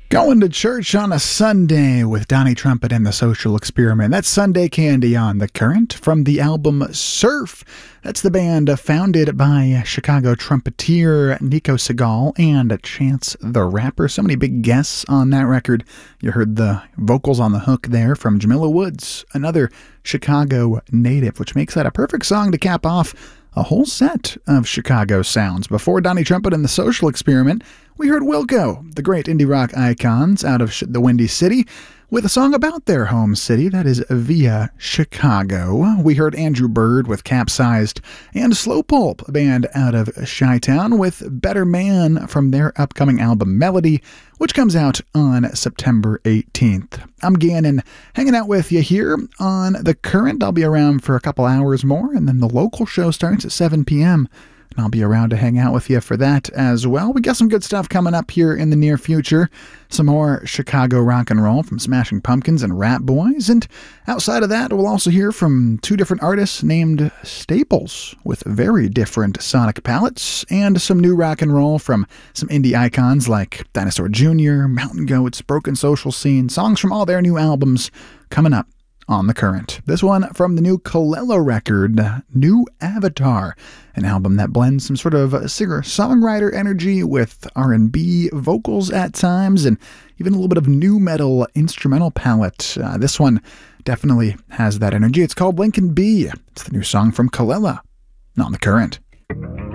Going to church on a Sunday with Donnie Trumpet and the Social Experiment. That's Sunday Candy on The Current from the album Surf. That's the band founded by Chicago trumpeter Nico Segal and Chance the Rapper. So many big guests on that record. You heard the vocals on the hook there from Jamila Woods, another Chicago native, which makes that a perfect song to cap off a whole set of Chicago sounds. Before Donnie Trumpet and the Social Experiment, we heard Wilco, the great indie rock icons out of the Windy City, with a song about their home city, that is Via Chicago. We heard Andrew Bird with Capsized, and Slow Pulp, a band out of Chi-Town, with Better Man from their upcoming album Melody, which comes out on September 18th. I'm Gannon, hanging out with you here on The Current. I'll be around for a couple hours more, and then the local show starts at 7 p.m., and I'll be around to hang out with you for that as well. We got some good stuff coming up here in the near future. Some more Chicago rock and roll from Smashing Pumpkins and Rat Boys. And outside of that, we'll also hear from two different artists named Staples with very different sonic palettes, and some new rock and roll from some indie icons like Dinosaur Jr., Mountain Goats, Broken Social Scene, songs from all their new albums coming up on The Current. This one from the new Colella record, New Avatar, an album that blends some sort of singer-songwriter energy with R&B vocals at times, and even a little bit of new metal instrumental palette. This one definitely has that energy. It's called Lincoln B. It's the new song from Colella on The Current.